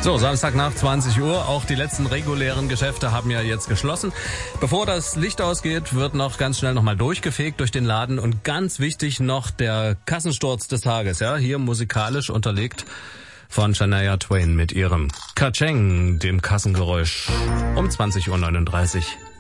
So, Samstag nach 20 Uhr. Auch die letzten regulären Geschäfte haben ja jetzt geschlossen. Bevor das Licht ausgeht, wird noch ganz schnell nochmal durchgefegt durch den Laden. Und ganz wichtig noch der Kassensturz des Tages. Ja, hier musikalisch unterlegt von Shania Twain mit ihrem Ka-Cheng, dem Kassengeräusch um 20:39 Uhr.